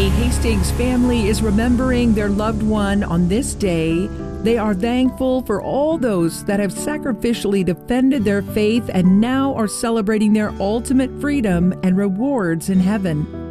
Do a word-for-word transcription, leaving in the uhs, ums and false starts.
Hastings family is remembering their loved one on this day. They are thankful for all those that have sacrificially defended their faith and now are celebrating their ultimate freedom and rewards in heaven.